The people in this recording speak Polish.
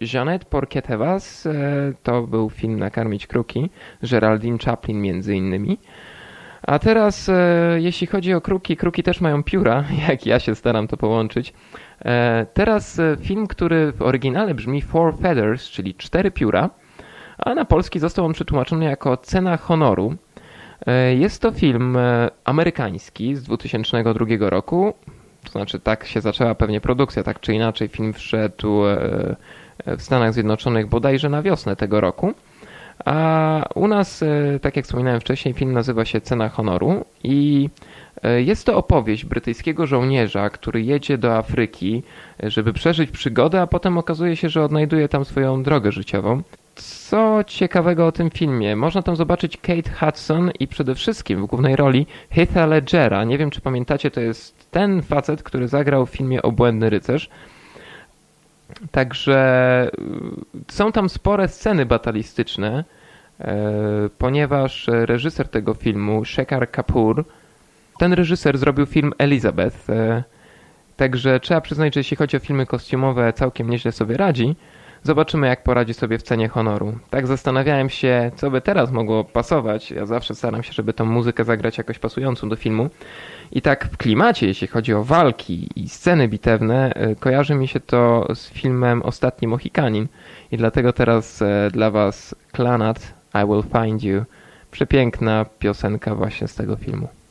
Jeanette Porquet-Tevas, to był film Nakarmić kruki, Geraldine Chaplin między innymi. A teraz jeśli chodzi o kruki, kruki też mają pióra, jak ja się staram to połączyć. Teraz film, który w oryginale brzmi Four Feathers, czyli cztery pióra, a na polski został on przetłumaczony jako Cena honoru. Jest to film amerykański z 2002 roku, to znaczy tak się zaczęła pewnie produkcja, tak czy inaczej film wszedł w Stanach Zjednoczonych bodajże na wiosnę tego roku. A u nas, tak jak wspominałem wcześniej, film nazywa się Cena honoru i jest to opowieść brytyjskiego żołnierza, który jedzie do Afryki, żeby przeżyć przygodę, a potem okazuje się, że odnajduje tam swoją drogę życiową. Co ciekawego o tym filmie? Można tam zobaczyć Kate Hudson i przede wszystkim w głównej roli Heatha Ledgera. Nie wiem, czy pamiętacie, to jest ten facet, który zagrał w filmie Obłędny rycerz. Także są tam spore sceny batalistyczne, ponieważ reżyser tego filmu, Shekhar Kapur, ten reżyser zrobił film Elizabeth, także trzeba przyznać, że jeśli chodzi o filmy kostiumowe, całkiem nieźle sobie radzi. Zobaczymy, jak poradzi sobie w Cenie honoru. Tak zastanawiałem się, co by teraz mogło pasować. Ja zawsze staram się, żeby tą muzykę zagrać jakoś pasującą do filmu. I tak w klimacie, jeśli chodzi o walki i sceny bitewne, kojarzy mi się to z filmem Ostatni Mohikanin. I dlatego teraz dla Was Clannad, I Will Find You. Przepiękna piosenka właśnie z tego filmu.